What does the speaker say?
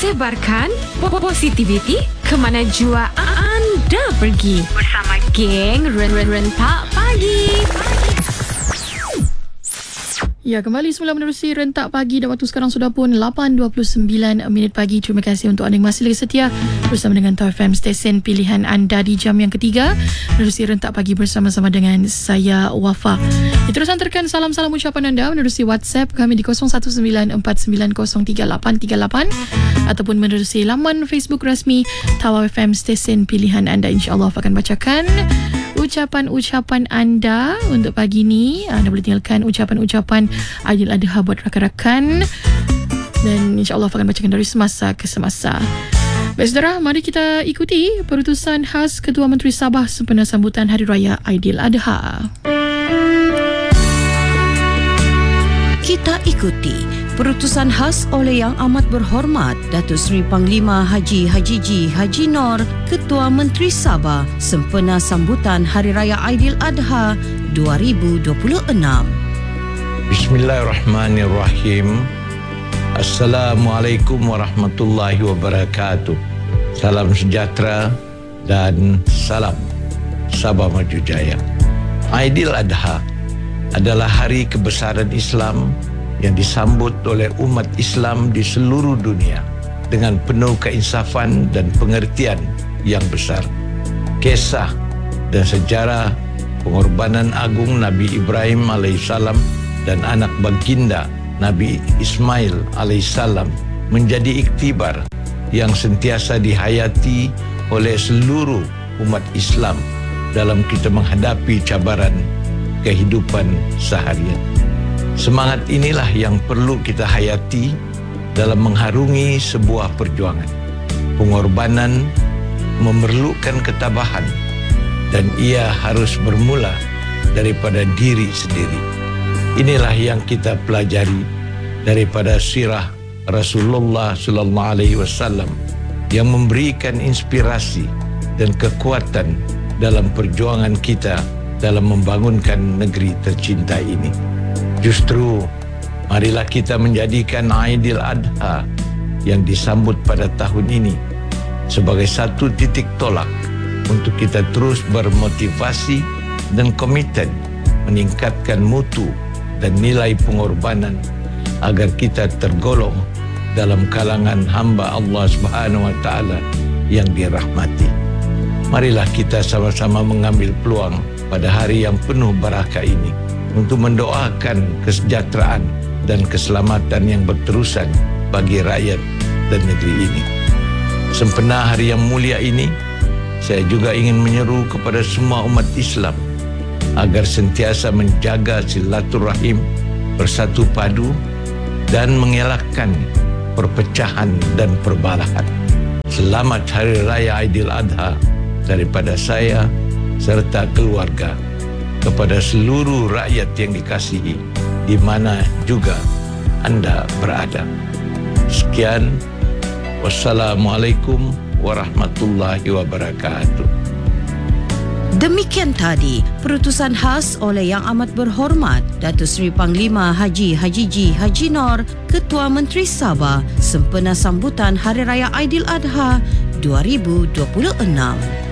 Sebarkan positivity ke mana jua anda pergi bersama geng Rentak Pagi. Ya, kembali semula menerusi Rentak Pagi dan waktu sekarang sudah pun 8.29 minit pagi. Terima kasih untuk anda yang masih lagi setia bersama dengan Tau FM, stesen pilihan anda di jam yang ketiga. Menerusi Rentak Pagi bersama-sama dengan saya, Wafa. Terus hantarkan salam-salam ucapan anda menerusi WhatsApp kami di 0194903838 ataupun menerusi laman Facebook rasmi Tau FM, stesen pilihan anda. InsyaAllah akan bacakan ucapan-ucapan anda untuk pagi ni. Anda boleh tinggalkan ucapan-ucapan Aidiladha buat rakan-rakan dan insyaAllah akan bacakan dari semasa ke semasa. Baik saudara, mari kita ikuti perutusan khas Ketua Menteri Sabah sempena sambutan Hari Raya Aidiladha. Kita ikuti perutusan khas oleh Yang Amat Berhormat Datuk Seri Panglima Haji Haji Nor, Ketua Menteri Sabah sempena sambutan Hari Raya Aidiladha 2026. Bismillahirrahmanirrahim. Assalamualaikum warahmatullahi wabarakatuh. Salam sejahtera dan salam Sabah Maju Jaya. Aidiladha adalah hari kebesaran Islam yang disambut oleh umat Islam di seluruh dunia dengan penuh keinsafan dan pengertian yang besar. Kisah dan sejarah pengorbanan agung Nabi Ibrahim alaihissalam dan anak baginda Nabi Ismail alaihissalam menjadi iktibar yang sentiasa dihayati oleh seluruh umat Islam dalam kita menghadapi cabaran kehidupan seharian. Semangat inilah yang perlu kita hayati dalam mengharungi sebuah perjuangan. Pengorbanan memerlukan ketabahan dan ia harus bermula daripada diri sendiri. Inilah yang kita pelajari daripada sirah Rasulullah sallallahu alaihi wasallam yang memberikan inspirasi dan kekuatan dalam perjuangan kita dalam membangunkan negeri tercinta ini. Justru marilah kita menjadikan Aidiladha yang disambut pada tahun ini sebagai satu titik tolak untuk kita terus bermotivasi dan komiten meningkatkan mutu dan nilai pengorbanan agar kita tergolong dalam kalangan hamba Allah Subhanahu wa taala yang dirahmati. Marilah kita sama-sama mengambil peluang pada hari yang penuh barakah ini untuk mendoakan kesejahteraan dan keselamatan yang berterusan bagi rakyat dan negeri ini. Sempena hari yang mulia ini, saya juga ingin menyeru kepada semua umat Islam agar sentiasa menjaga silaturahim, bersatu padu dan mengelakkan perpecahan dan perbalahan. Selamat Hari Raya Aidiladha daripada saya serta keluarga kepada seluruh rakyat yang dikasihi di mana juga anda berada. Sekian, wassalamualaikum warahmatullahi wabarakatuh. Demikian tadi perutusan khas oleh Yang Amat Berhormat Datuk Seri Panglima Haji Haji Nor, Ketua Menteri Sabah sempena sambutan Hari Raya Aidiladha 2026.